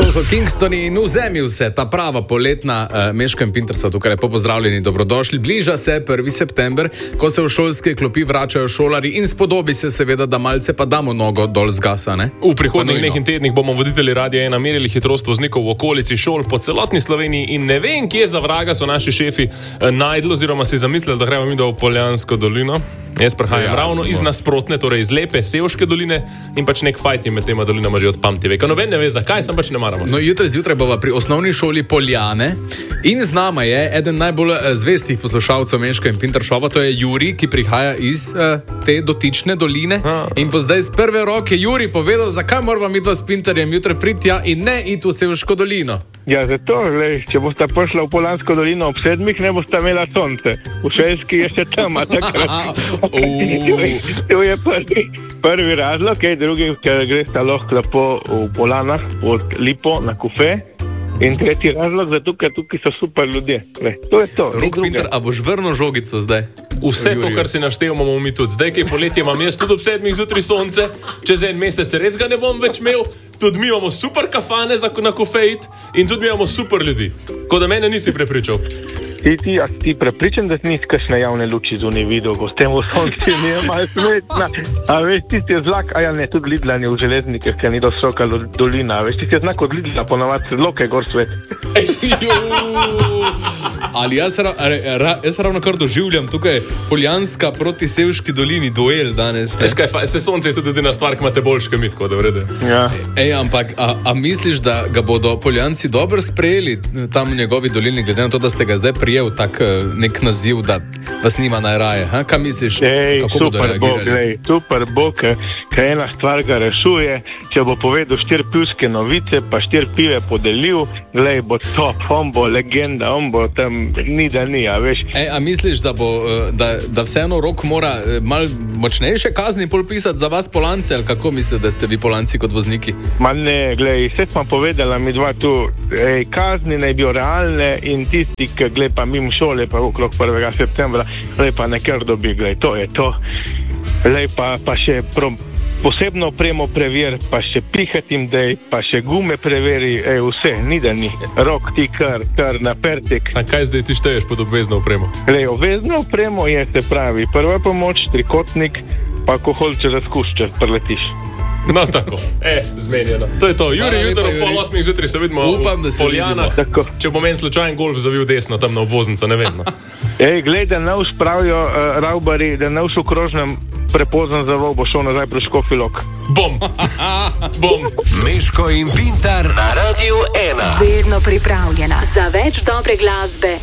so Kingstoni in vzemi vse, ta prava poletna Meško in Pintar so tukaj lepo pozdravljeni, dobrodošli. Bliža se 1. september, ko se v šolske klopi vračajo šolari in spodobi se seveda, da malce pa damo nogo dol z gasa, ne? V prihodnjih dneh in tednih bomo voditelji Radia 1 merili hitrost voznikov v okolici šol po celotni Sloveniji in ne vem, kje za vraga so naši šefi najdli oziroma si zamislili, da gremo mi v Poljansko dolino. Jaz prihajam ravno iz nasprotne, torej iz lepe Sevške doline in pač nek fajt med tema dolinama že od pamti veka. Noben ne ve, zakaj, sem pač ne maramo. No, jutri zjutraj bova pri osnovni šoli Poljane in z nama je eden najbolj zvestih poslušalcev Meško in Pintar šova, to je Juri, ki prihaja iz te dotične doline in bo zdaj z prve roke Juri povedal, zakaj moramo mi dva s Pintarjem jutri priti in ne iti v Sevško dolino. Ja, zato, glej, če boste prišla v Poljansko dolino ob 7, ne boste imela sonce. V Šelski je še tema takrat. To je prvi razlog, drugi, ker greste lahko lepo v Poljanah pod Lipo na kafe. In tretji razlog, zato ker tukaj so super ljudje. To je to. Rok Pintar, a boš vrnil žogico zdaj? Vse to, kar si naštel, imamo mi tudi. Zdaj, kaj poletje imam jaz tudi ob 7 zjutraj sonce, čez en mesec res ga ne bom več imel. Tudi mi imamo super kafane na kofejt in tudi mi imamo super ljudi. Ko da mene nisi prepričal. Ti prepričan, da nisi kakšne javne luči zunaj videl, ko s tem v sonci mi je malo smetna. A veš, tisti je znak, tudi Lidla ni v železnikih, ker ni dosoka dolina. A veš, tisti je znak od Lidla, ponavadi loke gor svet. Ali jaz ravno kar doživljam tukaj Poljanska proti Sevški dolini duel danes. Veš kaj, se sonce je tudi edina stvar, ki imate boljške mitko, da vrede. Ja. Ampak, a misliš, da ga bodo Poljanci dobro sprejeli tam v njegovi dolini, glede na to, da ste ga zdaj prijel tak nek naziv, da vas nima najraje? Kaj misliš, kako bodo reagirali? Super bo, ker ena stvar ga rešuje, če bo povedal 4 pivske novice, pa 4 pive podelil, glej, bo top, on bo legenda, on bo tam ni da ni, a veš. A misliš, da vseeno Rok mora mal močnejše kazni pol pisati za vas Polance, ali kako mislite, da ste vi Polanci kot vozniki? Ma ne, glej, vse smo povedala mi dva tu, kazni naj bi realne in tisti, ki glej pa mimo šole, pa okrog 1. septembra, glej pa nekaj dobi, glej, to je to. Glej pa še posebno opremo preveri, pa še pihatim dej, pa še gume preveri, vse, ni da ni. Rok ti kar napertek. A kaj zdaj ti šteješ pod obvezno opremo? Glej, obvezno opremo je, se pravi, prva pomoč, trikotnik, pa alkohol, če razkušče, preletiš. No, tako, zmenjeno. To je to. Juri, jutro ob 7:30 zjutraj se vidimo v Poljanah. Če bo meni slučajen golf zavil desno, tam na obvoznico, ne vem. Glej, da ne uspravijo ravbari, da ne v krožnem prepoznan zavol, bo šel nazaj pri Škofji Lok. Bom. Meško in Pintar na Radiu 1. Vedno pripravljena za več dobre glasbe.